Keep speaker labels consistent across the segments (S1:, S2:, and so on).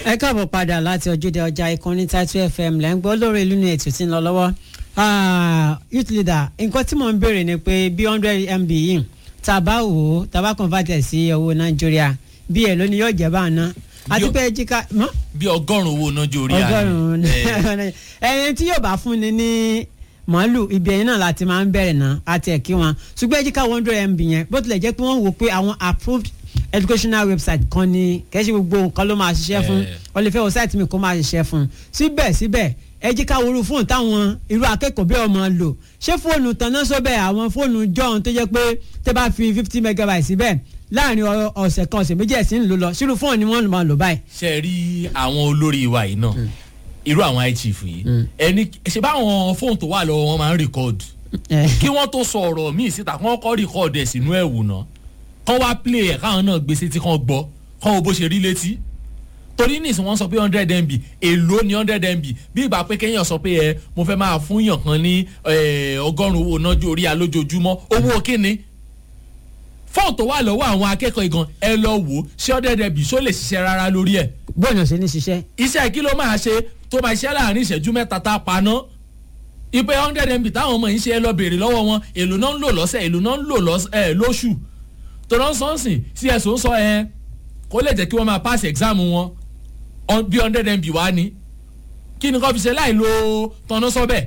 S1: ẹ káàbọ̀ padà láti ojúde ọjà ìkànnì Title FM lẹ́ ń gbọ́ lórí ìlú ní ètò tí ń lọ lọ́wọ́ youth leader nǹkan tí mò ń béèrè ni pé bí 100 MB yìí tàbá wò ó tàbá convert sí owó Nàìjíríà bí èlò ni yóò jẹ́ bá ná àti pé jíká
S2: bí 100 owó Nàìjíríà
S1: 100 ẹni tí yóò bá fún ni ní màálù ibi ẹ̀yìn náà láti máa ń bẹ̀rẹ̀ náà àti ẹ̀kí wọn ṣùgbọ́n jíká 100 MB yẹn bó tilẹ̀ jẹ́ pé wọ́n wò pé àwọn approved educational website kan ni kẹ́sì gbogbo nǹkan ló máa ṣiṣẹ́ fún wọ́n lè fẹ́ website mi kó máa ṣiṣẹ́ fún síbẹ̀síbẹ̀ ẹ jí ká wúru fóònù táwọn irú akẹ́kọ̀ọ́ bí ọmọ lò ṣé fóònù tanná sóbẹ̀ àwọn fóònù john tó jẹ́ pé tẹ́ bá fi 50 megabytes síbẹ̀ láàrin ọ̀sẹ̀ kan ọ̀sẹ̀ méjì ẹ̀sìn ń lò lọ sírú fóònù ni wọ́n máa lò báyìí.
S2: ṣe rí àwọn olórí wa yìí náà irú àwọn iChief yìí ẹni ṣe báwọn fóònù tó wà lọ́wọ́ wọn máa ń record kí wọ́n tó sọ ọ̀rọ̀ míì síta kí wọ́n kọ́ record ẹ̀ sínú ẹ̀wù náà kọ́ wá play ẹ̀ káwọn náà gbèsè tí kàn gbọ́ kọ́ wo bó ṣe rí létí torí nísìnyí wọ́n sọ pé 100 MB èlò ní 100 MB bí ìgbà pé kéèyàn sọ pé mo fẹ́ máa fún yàn kan ní 100 owó Nàìjíríà lójoojúmọ́ owó kíni fóònù tó wà lọ́wọ́ àwọn akẹ́kọ̀ọ́ igan ẹ lọ wò ó ṣé 100 MB ṣó lè ṣiṣẹ́ rárá lórí ẹ̀.
S1: bóyá ṣe ní ṣiṣẹ́.
S2: iṣẹ́ kí ló máa ṣe tó máa ṣiṣẹ́ láàrin ìṣẹ́jú mẹ́ta tá a paná ipe 100 MB táwọn ọmọ yìí ṣe ẹ lọ béèrè lọ́wọ́ wọn èlò náà ń lò lọ́sẹ̀ èlò náà ń lò lóṣù tọ́lọ́ sọ́nsìn CSO ń sọ kó lè jẹ́ kí wọ́n máa pass exam wọn bí 100 MB wá ní kí ni kò fi ṣe láì lo tọ́nà sọ́bẹ̀.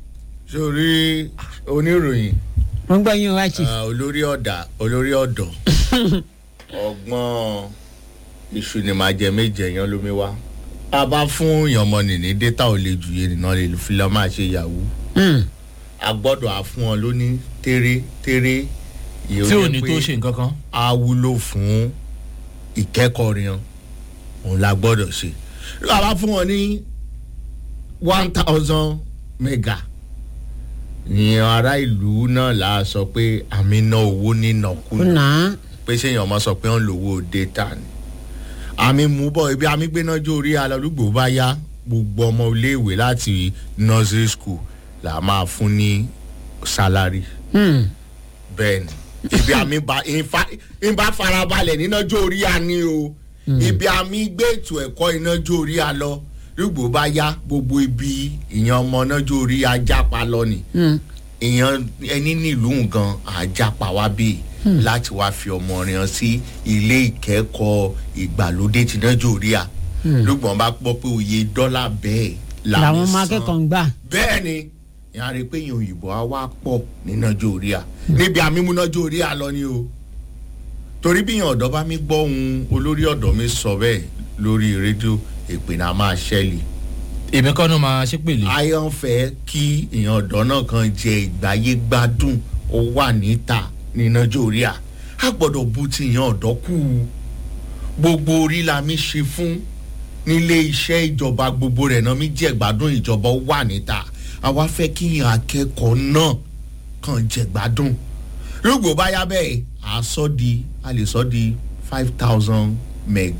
S3: sórí oníròyìn
S1: wọ́n gbọ́ yín wá sí.
S3: olórí ọ̀dọ́ ọgbọ́n iṣu ni màá jẹ méje yan lómi wá a bá fún yànmọ́nì ní data ò lè jù yẹn nìkan lè fi lọ́ máa ṣe yahoo a gbọ́dọ̀ à fún wọn lóní téré
S2: tí ò ní tó ṣe nǹkan kan.
S3: a wúlò fún ìkẹ́kọ̀ọ́ rìn òun la gbọ́dọ̀ ṣe. a bá fún wọn ní 1000 mega ní ará ìlú náà la sọ pé àmì ná owó nínàkúnà pé ṣéyàn ọmọ sọ pé wọ́n lówó data ni. àmì mú bọ̀ ibi àmì gbéná jó orí alọ́dúgbò bá yá gbogbo ọmọ iléèwé láti nursery school la máa fún ní salary. bẹ́ẹ̀ ni ibi àmì ìbá farabalẹ̀ nínájọ́ orí a ní o ibi àmì gbé ètò ẹ̀kọ́ ìnájọ́ orí a lọ rúgbò bá yá gbogbo ibi ìyẹn ọmọ nájọ́ orí a jápa lọ ni ìyẹn ẹni nílùú nǹkan àjápa wá bí láti wá fi ọmọ rìn sí ilé ìkẹ́kọ̀ọ́ ìgbàlódé tí nájọ́ orí a rúgbọ̀n bá pọ̀ pé òye dọ́là bẹ́ẹ̀
S1: làwọn ọmọ akẹ́kọ̀ọ́ ń gbà.
S3: bẹ́ẹ̀ ni ìyá rẹ pé yẹn òyìnbó á wá pọ̀ ní Nàìjíríà níbi àmímú Nàìjíríà lọ ni o torí bí yẹn ọ̀dọ́ bá mi gbọ́ ohun olórí ọ̀dọ́ mi sọ bẹ́ẹ̀ lórí rédíò èpè náà máa ṣẹ́lì.
S2: èmi kọ́ ló máa ṣépèlè.
S3: ayọ̀ fẹ́ kí ìyẹn ọ̀dọ́ náà kan jẹ ìgbáyé gbádùn ó wà níta ní Nàìjíríà á gbọ́dọ̀ bú ti ìyẹn ọ̀dọ́ kú gbogbo orí la mi ṣe fún nílé iṣẹ́ ìjọba gbogbo rẹ̀ náà mi jẹ́ gbádùn ìjọba ó wà níta àwa fẹ́ kí akẹ́kọ̀ọ́ náà kàn jẹ gbádùn rúgbò bá yá bẹ́ẹ̀ a lè sọ di 5000 meg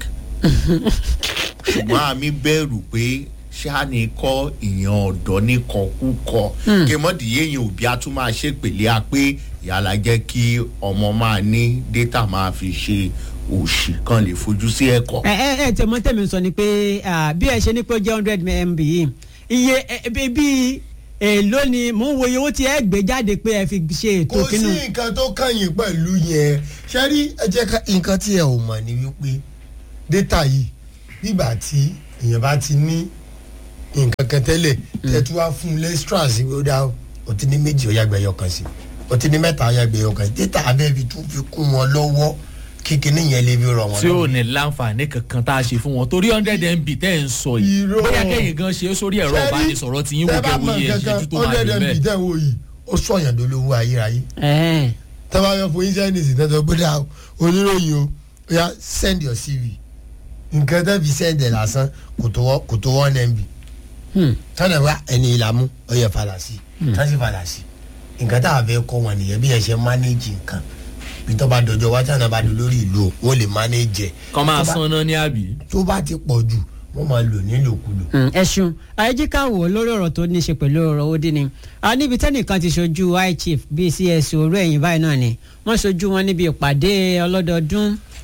S3: ṣùgbọ́n àmì bẹ̀rù pé ṣáàní kọ́ ìyẹn ọ̀dọ́ ní kọkúkọ kí mọ́dìyẹ yẹn òbí a tún máa ṣèpèlé a pé ìyàlá jẹ́ kí ọmọ máa ní data máa fi ṣe òṣì kan lè fojú sí ẹ̀kọ́.
S1: tẹ̀mọ́ tẹ̀mí sọ ni pé bí ẹ ṣe ní pé ó jẹ́ 100 MB yìí iye bíi èló ni mò ń wo iye owó tí ẹ gbé jáde pé ẹ fi ṣe ètò kínú.
S4: kò sí nǹkan tó kàyìn pẹ̀lú yẹn ṣe rí ẹ jẹ́ ká nǹkan tí ẹ ò mọ̀ ni wípé data yìí nígbà tí èèyàn bá ti ní nǹkan kan tẹ́lẹ̀ ẹ tún wá fún un lẹ́stra sí ó dá o ti ní méjì ó yàgbẹ́ yọkan sí o ti ní mẹ́ta ó yàgbẹ́ yọkan sí data abẹ́bí tún fi kún wọn lọ́wọ́ kíkiní yẹn lè fi rọ̀ wọ́n lọ́wọ́.
S2: tí ò ní láǹfààní kankan tá a ṣe fún wọn torí 100 MB tẹ́ ẹ̀ ń sọ yìí bóyá kẹ́yìn gan ṣe é sórí ẹ̀rọ ìbánisọ̀rọ̀ tí yín wò kẹ́ wòye ìṣẹ́jú tó máa lè bẹ́ẹ̀.
S4: 100 MB tẹ́ wo yìí ó sọ̀yàn dolówó ayérayé. tẹ́wọ́ yọ fún iṣẹ́ ní ìsìn tẹ́tọ́ gbọ́dọ̀ oníròyìn o oya send your CV nǹkan tẹ́ fi send ẹ̀ lásán kò tó 1 MB. tọ́lẹ̀ wá ẹni ìlàmú ọyẹ falasi tọ́sí falasi nǹkan tá a fẹ́ kọ́ wọn nìyẹn bí ẹ ṣe manage nǹkan tó bá dọjọ́ wájú àná bá dùn lórí ìlú wọn lè manage.
S2: kọ́ máa san náà ní àbí.
S4: tó bá ti pọ̀ jù wọ́n máa lò nílòkulò.
S1: ẹ ṣeun àyíjíká wò lórí ọ̀rọ̀ tó ní í ṣe pẹ̀lú ọ̀rọ̀ òdì ni níbi tẹ́nìkan ti ṣojú iChief bíi CSO orí ẹ̀yìn báyìí náà ni wọ́n ṣojú wọn níbi ìpàdé ọlọ́dọọdún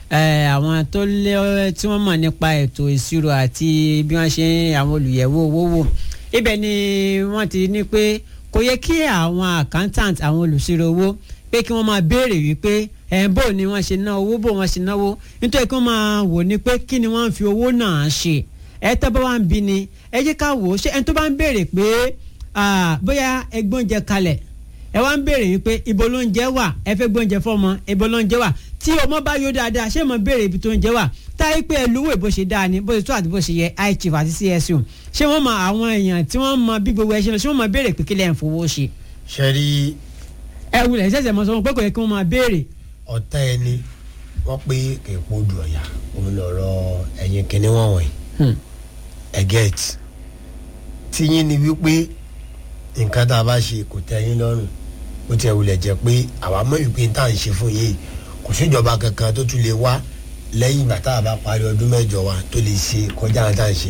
S1: àwọn tó lé tí wọ́n mọ̀ nípa ètò ìṣirò àti bí wọ́n ṣe àwọn olùyẹ̀wò owó wò ibẹ̀ ni wọ́n ti ní pé kò yẹ kí àwọn accountant àwọn olùṣirò owó pé kí wọ́n máa béèrè wípé bó ni wọ́n ṣe ná owó bó wọ́n ṣe náwó nítorí kí wọ́n máa wò ní pé kí ni wọ́n fi owó náà ṣe tẹ́ bá wà ń bí ni ẹ jẹ́ ká wò ó ṣé ẹni tó bá ń béèrè pé bóyá ẹ gbóúnjẹ kalẹ̀ ẹ wá ń béèrè wípé ibo ló ń jẹ wà ẹ fẹ́ gbóúnjẹ fọ́mọ ibo ló ń jẹ wà tí ọmọ bá yó dáadáa ṣé mo béèrè ibi tó ń jẹ wà táyé pé ẹ lówó bó ṣe dáa ni bó ṣe tó àti bó ṣe yẹ iChief àti CSO ṣé wọ́n mọ àwọn èèyàn tí wọ́n mọ bí gbogbo ẹ ṣe lọ ṣé wọ́n mọ béèrè pé kí lẹ́yìn fowó ṣe.
S4: ṣe rí.
S1: ẹ wulẹ̀ ṣẹ̀ṣẹ̀ mọ sọ wọn pé kò yẹ kí wọ́n máa béèrè.
S4: ọ̀tá ẹni wọ́n pé kèépo odò ọ̀yà òun lọ̀rọ̀ ẹ̀yìn kìnìún wọ̀nyí ẹ̀gẹ́t tíyín ni wípé nǹkan tá a bá ṣe kò tẹ́ yín lọ́rùn ó tiẹ̀ wulẹ̀ jẹ́ pé àwa mọ̀ wípé tá à ń ṣe fún yìí kò síjọba kankan tó tún lè wá lẹ́yìn ìgbà tá a bá parí ọdún mẹ́jọ wa tó lè ṣe kọjá tá à ń ṣe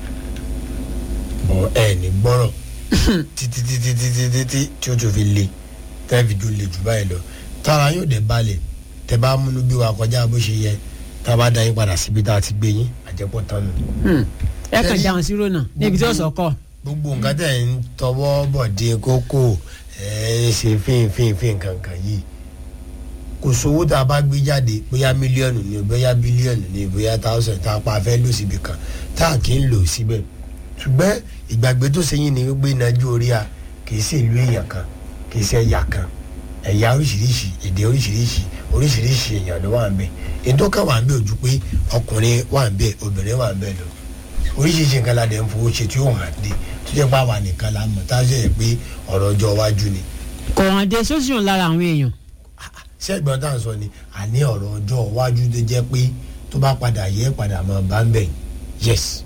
S4: bọ̀ ẹ̀ ní gbọ́rọ̀ títí tí ó tún fi le tẹ́ẹ̀fì ju le jù báyìí lọ tára yóò dé balẹ̀ tẹ́ bá múnú bí wa kọjá bó ṣe yẹ tá a bá dá yín padà síbi tá a ti gbé yín àjẹpọ̀ tán nù.
S1: ẹ kàn já wọn sí rónà níbi tí ó sọ kọ.
S4: gbogbo nǹkan tẹ̀ ń tọwọ́ bọ̀dé kókó ṣe fín kankan yìí kò sówó tá a bá gbé jáde bóyá mílíọ̀nù ni bóyá bílíọ̀nù ni bóyá táwùsàn tá a pa fẹ́ lò síbi kan tá a kì í lò síbẹ̀ ṣùgbọ́n ìgbàgbé tó ṣe yín ni wípé Nàìjíríà kì í ṣe ìlú èèyàn kan kì í ṣe ẹ̀yà kan ẹ̀yà oríṣiríṣi èdè oríṣiríṣi èèyàn ló wà ń bẹ ètò kan wà ń bẹ ojú pé ọkùnrin wà ń bẹ obìnrin wà ń bẹ lọ oríṣiríṣi nǹkan la dẹ̀ ń fowó ṣe tí ó hàn dé tó jẹ́ pé àwa nìkan la mọ̀ tá a ṣe pé ọ̀rọ̀ ọjọ́ iwájú ni.
S1: kò hàn dé sósìyàn lára àwọn èèyàn.
S4: ṣé ẹ̀gbọ́n tá à ń sọ ni àní ọ̀rọ̀ ọjọ́ iwájú tó jẹ́ pé tó bá padà yẹ padà máa bá ń bẹ̀ yes.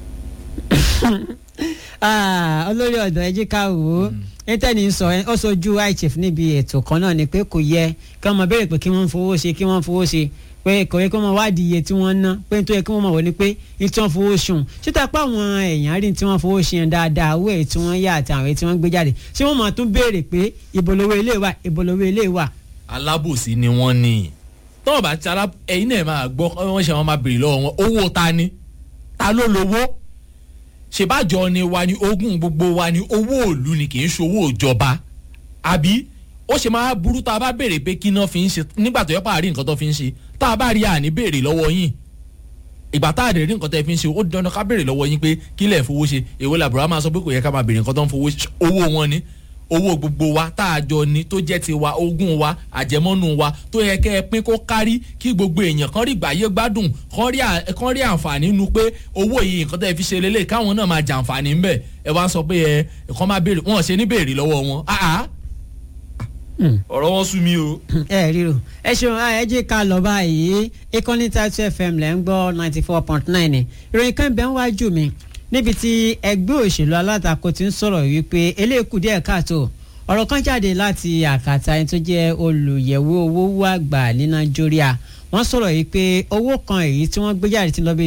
S1: olórí ọ̀dọ́ ẹ jẹ́ ká wò ó ẹ̀ńtẹ́ni sọ ó sojú iChief níbi ètò kan náà ni pé kò yẹ kí wọ́n máa béèrè pé kí wọ́n fowó ṣe pé kò yẹ kí wọ́n wádìí iye tí wọ́n ná pé nítorí kí wọ́n máa wọ̀ ni pé ní tí wọ́n fowó ṣùn ṣíta pa àwọn èèyàn rí tí wọ́n fowó ṣe yẹn dáadáa owó èyí tí wọ́n yá àti àwọn èyí tí wọ́n gbé jáde ṣé wọ́n máa tún béèrè pé ìbolówó ilé wà.
S2: alábòsí ni wọ́n ní tọ́wọ́ bá ti ẹ̀yin náà máa gbọ́ wọ́n ṣe wọ́n máa béèrè lọ́wọ́ wọn owó ta ni ta ló lówó ṣèbájọ ni wa ni ogún gbogbo wa ni owó òlu ni kì í ṣòwò ìjọba àbí ó ṣe máa burú tá a bá béèrè pé kí náà fi ń ṣe nígbà tó yẹ pa àrí nǹkan tó fi ń ṣe tá a bá rí àní béèrè lọ́wọ́ yín ìgbà tá a dẹ̀ rí nǹkan tó fi ń ṣe ó dandan ká béèrè lọ́wọ́ yín pé kí lẹ̀ fowó ṣe èwo làbúrò máa sọ pé kò yẹ ká máa béèrè nǹkan tó ń fowó owó wọn ni owó gbogbo wa tá a jọ ni tó jẹ́ tiwa ogún wa àjẹmọ́nú wa tó yẹ kẹ́ ẹ pín kó kárí kí gbogbo èèyàn kan rí gbàyé gbádùn kan rí àǹfààní nu pé owó yìí nǹkan tó yẹ fi ṣe lélẹ̀ káwọn náà máa jàǹfààní ńbẹ̀ ẹ wá sọ pé ẹ kàn máa béèrè wọn ṣe ní béèrè lọ́wọ́ wọn ọ̀rọ̀ wọn sú mi o.
S1: ẹ ríro ẹ ṣeun ẹ jẹ́ ká lọ báyìí ìkànnì Title FM lẹ́ ń gbọ́ 94.9 ni ìròyìn kan bẹ́ẹ̀ ń wájú mi níbi tí ẹgbẹ́ òṣèlú alátakò ti ń sọ̀rọ̀ wípé eléèkú díẹ̀ káàtó ọ̀rọ̀ kan jáde láti àkàtà ẹni tó jẹ́ olùyẹ̀wò owó àgbà ní Nàìjíríà wọ́n sọ̀rọ̀ yìí pé owó kan èyí tí wọ́n gbé jáde ti lọ bí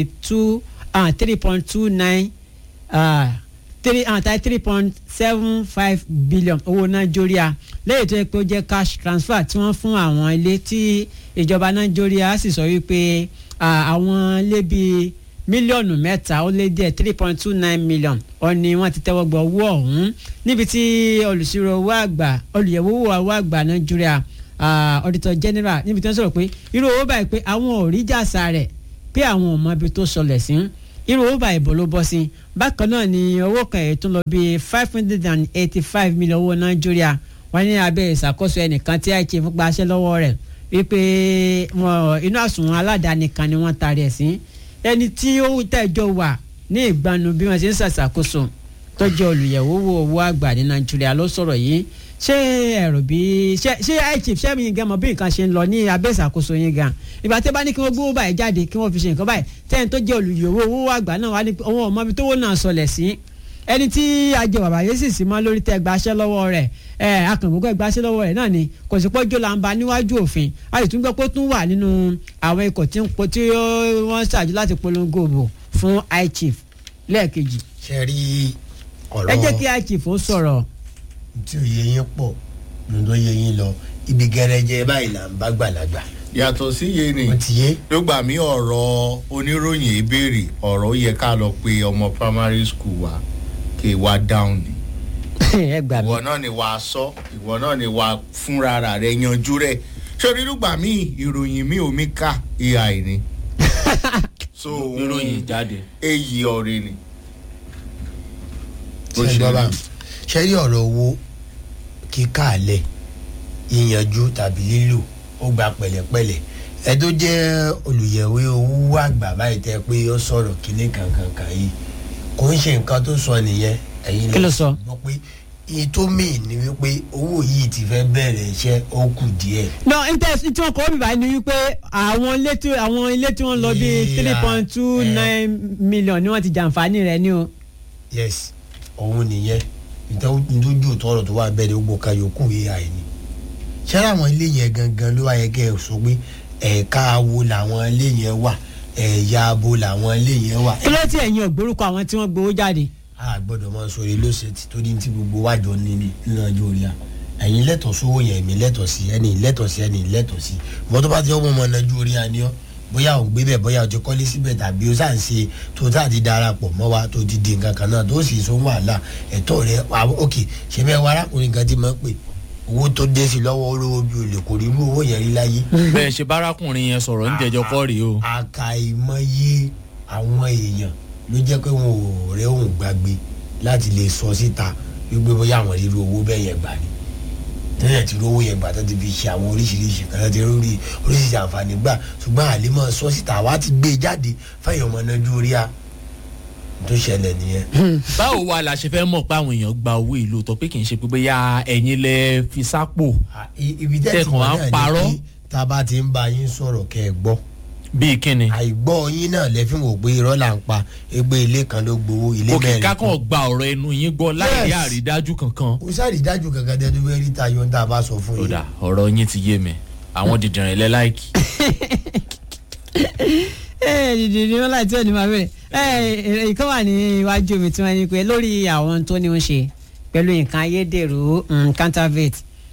S1: 3.75 billion owó Nàìjíríà lẹ́yìn tó yẹ pé ó jẹ́ cash transfer tí wọ́n fún àwọn ilé tí ìjọba Nàìjíríà sì sọ wípé àwọn ilé bíi mílíọ̀nù 3 ó lé díẹ̀ 3.29 million ọ̀ni wọ́n ti tẹ́wọ́ gbọ́ owó ọ̀hún níbi tí olùṣirò owó àgbà olùyẹ̀wò owó àgbà Nàìjíríà auditor general níbi tí wọ́n sọ̀rọ̀ pé irú owó báyìí pé àwọn ò rí jàsà rẹ̀ pé àwọn ò mọ ibi tó sọlẹ̀ sí irú owó báyìí bò ló bọ́ sí bákan náà ni owó kan èyí tó lọ bí 585 million owó Nàìjíríà wọ́n ní abẹ́ ìṣàkóso ẹnìkan tí iChief gbaṣẹ́ lọ́wọ́ rẹ̀ wípé inú àsùnwọ̀n aládàáni kan ni wọ́n taari ẹ̀ sí ẹni tí ó tẹ̀jọ́ wà ní ìgbanu bí wọ́n ṣe ń ṣàṣàkóso tó jẹ́ olùyẹ̀wò owó àgbà ní Nàìjíríà ló sọ̀rọ̀ yìí ṣé ẹ̀rọ bí ṣé iChief ṣé mi gan mọ̀ bí nǹkan ṣe ń lọ ní abẹ́ ìṣàkóso yín gan ìgbà tí bá ní kí wọ́n gbówó báyìí jáde kí wọ́n fi ṣe nǹkan báyìí tẹ́yìn tó jẹ́ olùyẹ̀wò owó àgbà náà wà ní àwọn ọmọ ibi tówó náà sọlẹ̀ sí ẹni tí ajẹ bàbá yìí sì sí mọ́ lórí tẹ́ gbaṣẹ́ lọ́wọ́ rẹ̀ akàngbọ́gbọ́ gbaṣẹ́ lọ́wọ́ rẹ̀ náà ni kò sí pọ́jọ́ là ń ba níwájú òfin a sì tún gbọ́ pé ó tún wà nínú àwọn ikọ̀ tí wọ́n ṣáájú láti polongo òbò fún iChief lẹ́ẹ̀kejì.
S4: ṣe rí ọ̀rọ̀
S1: ẹ jẹ́ kí iChief ó sọ̀rọ̀.
S4: tí ò yẹ yín pọ̀ ló ń yẹ yín lọ ibi gẹrẹjẹ báyìí là ń bá gbàlagbà
S3: yàtọ̀ sí yé ni
S4: wọ́n ti yé.
S3: lógbà mí ọ̀rọ̀ oníròyìn ìbéèrè ọ̀rọ̀ yẹ ká lọ pe ọmọ primary school wa kí wá dáhùn ni.
S1: ẹ gbà mí.
S3: ìwọ náà ni wàá sọ ìwọ náà ni wàá fúnra rẹ yanjú rẹ sórí lógbà mí ìròyìn mi ò mí ká ai ni. so
S2: ìròyìn jáde.
S3: èyí ọ̀rẹ́ ni.
S4: ṣe rí ọ̀rọ̀ owó kíkà alẹ̀ yíyanjú tàbí lílò ó gba pẹ̀lẹ́pẹ̀lẹ́ ẹ tó jẹ́ olùyẹ̀wé owó àgbà báyìí tẹ́ pé ó sọ̀rọ̀ kíní kankan yìí kò ń ṣe nǹkan tó sọ nìyẹn ẹ̀yin
S1: kí ló sọ.
S4: gbọ́ pé iye tó mìín ni wípé owó yìí ti fẹ́ bẹ̀rẹ̀ iṣẹ́ ó kù díẹ̀.
S1: no interest tí wọn kọ́ bíbá ni wípé àwọn ilé tí wọ́n lọ bíi 3.29 million ni wọ́n ti jàǹfààní rẹ̀ ni o.
S4: yes òun nìyẹn ìtọ́jú tọrọ tó wà bẹ́ẹ̀ ni gbogbo kan yòókù ai ni ṣẹ́rẹ́ àwọn ilé yẹn gangan ló wáyé kẹ́ ẹ̀ sọ pé ẹ̀ka wo làwọn ilé yẹn wà ẹ̀yà abo làwọn ilé yẹn wà.
S1: kí ló ti ẹ̀yin ògbórúkọ àwọn tí wọ́n gbowó jáde.
S4: a gbọ́dọ̀ máa sọ èlò ṣe ti torí ti gbogbo wájọ nínú ọjọ́ orí a ẹ̀yin lẹ́tọ̀ọ́ sówó yẹn èmi lẹ́tọ̀ọ́ sí ẹni lẹ́tọ̀ọ́ sí ẹni lẹ́tọ̀ọ́ sí ìwọ́n tó bá ti ọmọ ọ̀nàjú orí a ní ọ́ bóyá ò ń gbé bẹ́ẹ̀ bóyá o ti kọ́lé síbẹ̀ tàbí o sáà ń ṣe tó tá ti darapọ̀ mọ́ wa tó ti di nǹkan kan náà tó sì so wàhálà ẹ̀tọ́ rẹ̀ ok ṣe bẹ́ẹ̀ wá arákùnrin kan ti máa ń pè owó tó dé sí lọ́wọ́ olówó bí olè kò rí irú owó yẹn rí láyé.
S2: bẹ́ẹ̀ ṣe bárakùnrin yẹn sọ̀rọ̀ ń jẹjọ kọ́ rèé o.
S4: àkàìmọye àwọn èèyàn ló jẹ́ pé wọn ò rẹ́ òun gbàgbé láti lè sọ síta wípé bóyá àwọn rí irú owó bẹ́ẹ̀ yẹn gbà ni tẹ́lẹ̀ tí owó yẹn gbà tó ti fi ṣe àwọn oríṣiríṣi kan tó ti rí oríṣiríṣi àǹfààní gbà ṣùgbọ́n àlímọ̀ sọ síta wa ti gbé jáde fẹ́yìn ọmọ náà ju orí a tó ṣẹlẹ̀ nìyẹn.
S2: báwo wà la ṣe fẹ́ mọ̀ pé àwọn èèyàn gba owó ìlú tó pé kì í ṣe pé bóyá ẹ̀yin lẹ fi sápò tẹ̀kàn á parọ́.
S4: tá a bá ti ń bá yín sọ̀rọ̀ kẹ́ ẹ gbọ́.
S2: bíi kíni.
S4: àìgbọ́ yín náà lẹ́fìn wò pé irọ́ là ń pa ẹgbẹ́ ilé kan ló gbowó ilé mẹ́rin.
S2: òkè kákan gba ọ̀rọ̀ ẹnu yín gbọ́ láì rí àrídájú kankan.
S4: kò sáàrídájú kankan tẹ́ tó fẹ́ rí tayọ tá a bá sọ fún yín.
S2: kódà ọ̀rọ̀ yín ti yé mi àwọn dìdìrín lẹ́ láìkì.
S1: dìdìrín wọn láti ọ̀nì máa bẹ̀rẹ̀ ìkọ́ wà ní iwájú mi tí wọ́n ní pé lórí àwọn tó ní wọ́n ṣe pẹ̀lú nǹkan ayédèrú counterfeit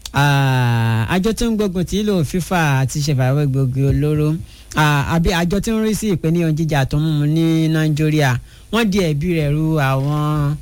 S1: àjọ tó ń gbógun tí ìlò fífà àti ṣèfàwé gbòógì olóró àbí àjọ tí ń rí sí ìpínlẹ̀ jíjà tó ń mú ní nàìjíríà wọ́n di ẹ̀bi rẹ̀ ru àwọn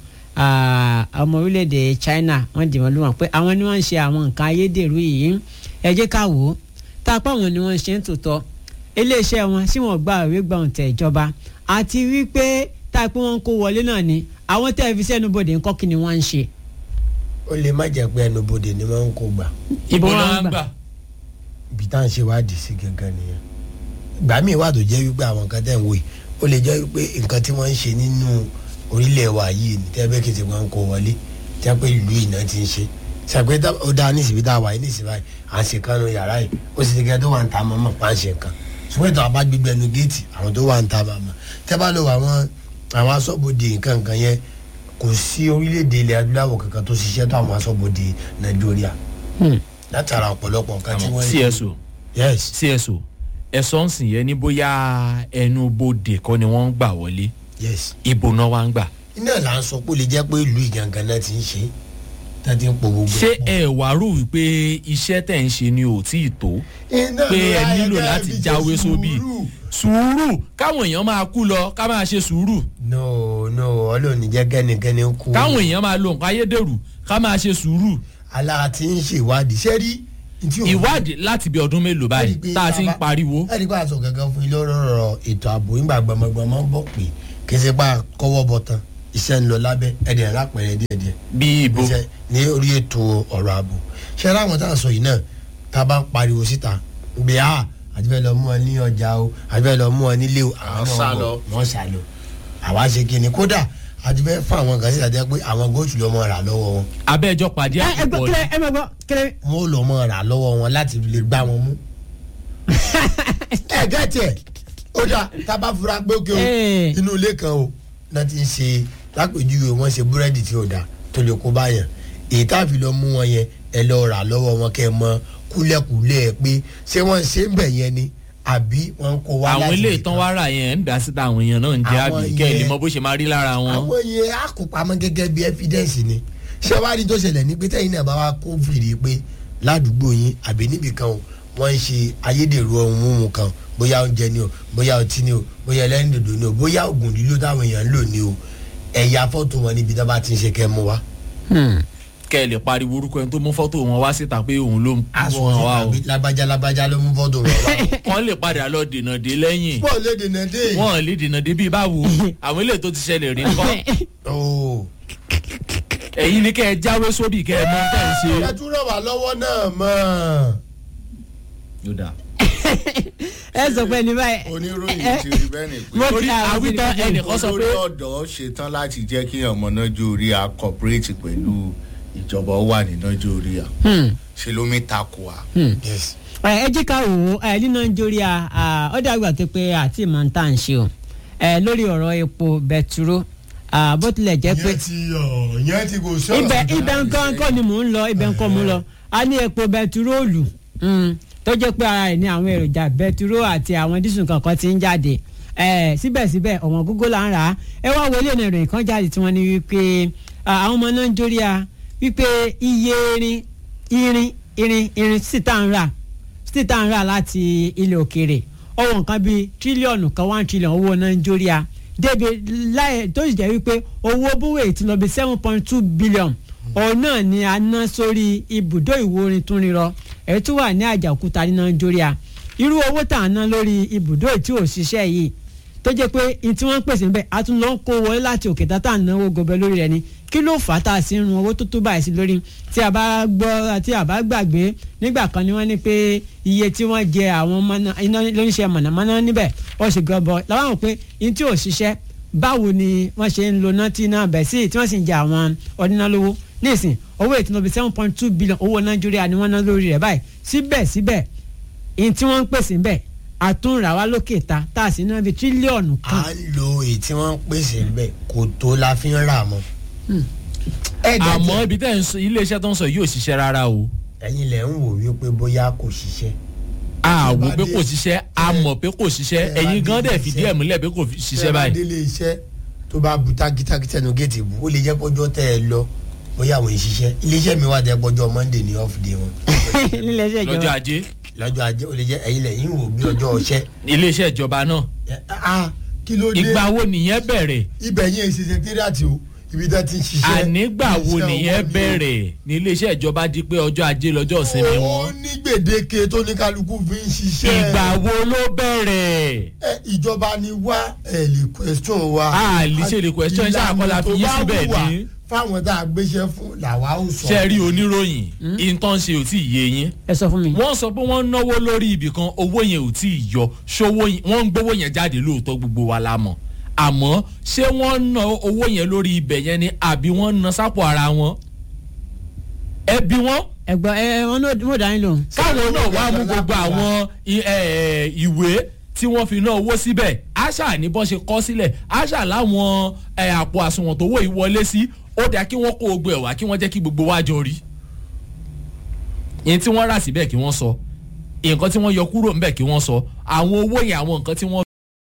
S1: ọmọ orílẹ̀-èdè China wọ́n dì wọ́n lù wọ́n pé àwọn ni wọ́n ń ṣe àwọn nǹkan ayédèrú yìí ẹ jẹ́ ká wò ó tá a pa àwọn ni wọ́n ń ṣe ń tòótọ́ iléeṣẹ́ wọn sí wọn gba ìwé gbọ̀ǹtẹ̀ ìjọba àti wípé tá a pé wọ́n ń kó wọlé náà ni àwọn tẹ́ ẹ fi sẹ́nu bodè ńkọ́ kí ni wọ́n ń ṣe.
S4: ó lè má jẹ́ pé ẹnu bodè ni wọ́n ń kó gbà.
S2: ibo náà ń gbà.
S4: ibi tá à ń ṣe wádìí sí gangan nìyẹn gbà mí wà tó jẹ́ wípé àwọn nǹkan tẹ̀ ń wò yìí ó lè jẹ́ wípé nǹkan tí wọ́n ń ṣe nínú orílẹ̀ wa yìí ní tẹ́ bẹ́ẹ̀ kì í ti wọ́n ń kó wọlé tẹ́ pé ìlú ìná ti ń ṣe ṣàpẹ́ ó dáa ní ìsìbí tá a wà yìí ní ìsìbí báyìí à ń ṣe kánú yàrá yìí ó sì ti kẹ́ tó wà ń ta mọ́mọ́ pa ń ṣe nǹkan ṣùgbọ́n ìtàn àbá gbígbé ẹnu géètì àwọn tó wà ń ta màmá tẹ́ bá lọ àwọn aṣọ́bodè nǹkan yẹn kò sí orílẹ̀-èdè ilẹ̀ adúláwọ̀ kankan tó ṣiṣẹ́ tó àwọn aṣọ́bodè nàìjíríà látara ọ̀pọ̀lọpọ̀ nǹkan tí wọ́n
S2: CSO
S4: yes
S2: CSO ẹ̀sọ́ ń sìn yẹn ní bóyá ẹnu bodè kọ́ ni wọ́n ń gbà wọlé
S4: yes
S2: ibo náà wá ń gbà.
S4: iná là ń sọ pé ó lè jẹ́ pé ìlú ìgangan náà ti ń ṣe tá a ti ń po gbogbo.
S2: ṣé ẹ wá rò wípé iṣẹ́ tẹ̀ ń ṣe ni ò tí ì tó pé ẹ nílò láti jáwé sóbì sùúrù káwọn èèyàn máa kú lọ ká máa ṣe sùúrù.
S4: no ọlọ́run jẹ́ kẹ́nikẹ́ni kú.
S2: káwọn èèyàn máa lo nǹkan ayédèrú ká máa ṣe sùúrù.
S4: ala ti ń ṣe ìwádìí sẹ́rí.
S2: ìwádìí láti bí ọdún mélòó báyìí tá a ti ń pariwo.
S4: ẹ̀rí pa àṣọ gangan fún ilé ọ̀rọ̀ ètò ààbò ìgbà gbọmọgbọmọ ń bọ̀ pé kì í ṣe pa kọ́wọ́ bọ̀ tán iṣẹ́ ń lọ lábẹ́ ẹ̀dẹ̀ lápẹ̀rẹ̀ díẹ̀díẹ̀.
S2: bí ibo
S4: ní orí ètò ọ̀rọ̀ ààbò ṣé láwọn tá à ń sọ yìí náà tá a bá ń pariwo síta gbé a àti fẹ́ lọ mú ọ ní ọjà o àti fẹ́ lọ mú ọ nílé o àwọn náà wọ́n sá lọ àwa ṣe kí ni kódà àti fẹ́ fún àwọn kan síta jẹ́ pé àwọn góòtù lọ́ mọ́ ra lọ́wọ́ wọn.
S2: abẹ́jọ́ pàdé àkùkọ ni.
S1: ẹ máa gbọ́ kílẹ̀.
S4: wọ́n lọ́ mọ́ ra lọ́wọ́ wọn láti lè gbá wọn mú. ẹ gẹ́tì ẹ̀ ó dà tá a bá fura pé ó ké o inú ilé kan o náà ti ń ṣe lápèjúwe wọn ṣe búrẹ́dì tí ò dáa tó lè kó báyàn èyí tá a fi lọ mú wọn yẹn ẹ lọ rà lọ́wọ́ wọn kẹ́ ẹ mọ kúlẹ̀kúlẹ̀ ẹ pé ṣé wọ́n ṣe ń bẹ̀ yẹn ni àbí wọ́n kó wá láti.
S2: àwọn ilé ìtàn wá rà yẹn ń dá síta àwọn èèyàn náà ń jẹ́ àbí kẹ́ ẹ lè mọ bó ṣe máa rí lára wọn.
S4: àwọn yẹn á kó pamọ́ gẹ́gẹ́ bí evidence ni ṣé wàá rí tó ṣẹlẹ̀ ní pé tẹ́yìn náà bá wá kó fìrí pé ládùúgbò yín àbí níbìkan o wọ́n ń ṣe ayédèrú ohun mímu kan bóyá oúnjẹ ni o bóyá ọtí ni o bóyá ẹlẹ́rìndòdò ni o bóyá oògùn lílo táwọn èèyàn ń lò ni o ẹ̀yà fọ́tò wọn níbi tó bá ti ń ṣe kẹ́ mú wa.
S2: kẹ́ ẹ lè pariwo orúkọ ẹni tó mú fọ́tò wọn wá síta pé òun ló mú wọn wá o.
S4: lágbájá ló mú fọ́tò wọn wá.
S2: wọ́n lè padà lọ dènà dé lẹ́yìn.
S4: wọ́n lè dènà dé.
S2: wọ́n lè dènà dé bíi báwo àwọn ilé tó ti ṣẹlẹ̀ rí nǹkan. ẹ̀yin ni kẹ́ ẹ jáwé sóbì kẹ́ ẹ mọ tẹ́ ẹ ṣe.
S4: ẹ tún ràn wá lọ́wọ́ náà mọ́.
S2: yóò dáa.
S1: ẹ sọ pé ní báyìí.
S3: oníròyìn ti rí bẹ́ẹ̀ ni pé
S2: torí àwítọ́ ẹnìkan sọ pé
S3: olórí ọ̀dọ́ ṣetán láti jẹ́ kí ọmọ náà jó orí a cooperate pẹ̀lú ìjọba wà ní náà jó orí a ṣe ló mi takò a.
S1: ẹ jí ká wò ó ní nàìjíríà ó dàgbà tó pé àti ìmọ̀ ń tà ń ṣe o lórí ọ̀rọ̀ epo bẹtiró bó tilẹ̀ jẹ́ pé
S4: ìyẹn ti kò sọ̀rọ̀.
S1: ibẹ̀ nǹkan kọ́ ni mò ń lọ ibẹ̀ nǹkan mò ń lọ a ní epo bẹtiróòlù tó jẹ́ pé ara ẹ̀ ní àwọn èròjà bẹtiró àti àwọn dísùn kankan ti ń jáde síbẹ̀síbẹ̀ ọ̀wọ́n gógó là ń rà á ẹ wá wọlé ọ̀nà ìròyìn kan jáde tí wọ́n ní wípé àwọn ọmọ nàìjíríà wípé iye irin sì tá ń rà láti ilẹ̀ òkèèrè ọwọ́ nǹkan bíi tírílíọ̀nù kan 1 trillion owó nàìjíríà débi láì tó sì jẹ́ wípé owó búwèé ti lọ bí 7.2 billion òun náà ni a ná sórí ibùdó ìwòrin tún rírọ èyí tó wà ní àjàòkúta ní nàìjíríà irú owó tá à ń ná lórí ibùdó tí ò ṣiṣẹ́ yìí tó jẹ́ pé ní tí wọ́n ń pèsè níbẹ̀ a tún lọ ń kó wọlé láti òkè tá à ń náwó gọbẹ lórí rẹ̀ ni kí ló fà á tá a sì ń run owó tó báyìí sí lórí tí a bá gbàgbé nígbà kan ni wọ́n ní pé iye tí wọ́n jẹ àwọn iná lóníṣẹ́ mọ̀nàmọ́ná níbẹ̀ ó sì gọbọ làwọn pé ní tí ò ṣiṣẹ́ báwo ni wọ́n ṣe ń lo náà tí náà bẹ̀ sí tí wọ́n sì ń jẹ àwọn ọdínà lówó nísìn owó ìtúnọ̀bí 7.2 billion owó nàìjíríà ni wọ́n ná lórí rẹ̀ báyìí síbẹ̀síbẹ̀ èyí tí wọ́n ń pèsè ń bẹ̀ àtúnra wa lókè ta tá a sì ná bí tírílíọ̀nù kan.
S4: à ń lo èyí tí wọ́n ń pèsè níbẹ̀ kò tó la fi ń rà mọ́.
S2: àmọ́ ibi tẹ́ iléeṣẹ́ tó ń sọ yóò ṣiṣẹ́ rárá o.
S4: ẹ̀yin lẹ̀ ń wò wípé bóyá kò ṣiṣẹ́.
S2: a wò pé kò ṣiṣẹ́ a mọ̀ pé kò ṣiṣẹ́ ẹ̀yin gan dẹ̀ fìdí ẹ̀ múlẹ̀ pé kò ṣiṣẹ́ báyìí.
S4: délé iṣẹ́ tó bá bu tákítákí tẹnu géètì bù ó lè jẹ́ pọ́jọ́ tẹ́ ẹ lọ bóyá àwọn ìṣiṣẹ́ iléeṣẹ́ mi wà tẹ́ pọ́jọ́ monday ní off day wọn.
S2: lọ́jọ́ ajé
S4: lọ́jọ́ ajé ó lè jẹ́ ẹ̀yin lẹ̀ yín wò bí ọjọ́ ọṣẹ́.
S2: iléeṣẹ́ ìjọba náà.
S4: kí ló dé
S2: ìgbà wo nìyẹn bẹ̀rẹ̀.
S4: ibẹ̀ yẹn ṣe sẹkírìàtì o ibi tá ti ń ṣiṣẹ́.
S2: ànígbà wo nìyẹn bẹ̀rẹ̀ ní iléeṣẹ́ ìjọba di pé ọjọ́ ajé lọ́jọ́ ìsinmi wọn.
S4: ó ní gbèdéke tó ní kálukú fi ń ṣiṣẹ́.
S2: ìgbà wo ló bẹ̀rẹ̀.
S4: ìjọba ni wá lè question wa.
S2: a lè ṣe lè question iṣẹ́ àkọlà fi yí síbẹ̀ ní.
S4: fáwọn tá a gbéṣẹ́ fún làwa ó sọ.
S2: ṣe rí oníròyìn ìtàn ṣe ò tí ì yé yín.
S1: ẹ sọ fún mi.
S2: wọ́n sọ pé wọ́n náwó lórí ibì kan owó yẹn ò tí ì yọ wọ́n ń gbówó yẹn jáde lóòótọ́ gbogbo wa la mọ̀ àmọ́ ṣé wọ́n ná owó yẹn lórí ibẹ̀ yẹn ni àbí wọ́n ná sápò ara wọn ẹ bí wọ́n.
S1: ẹ̀gbọ́n wọn mo dá yín lóhùn.
S2: káwọn náà wá mú gbogbo àwọn ìwé tí wọ́n fi ná owó síbẹ̀ àṣà ní bọ́n ṣe kọ́ sílẹ̀ àṣà láwọn àpò àsùnwọ̀n tó wó yìí wọlé sí ó dáa kí wọ́n kó gbogbo ẹ̀ wá kí wọ́n jẹ́ kí gbogbo wa jọ rí ìyẹn tí wọ́n rà síbẹ̀ kí wọ́n sọ nǹkan tí wọ́n yọ kúrò ńbẹ̀ kí wọ́n sọ àwọn owó yẹn àwọn nǹkan tí wọ́n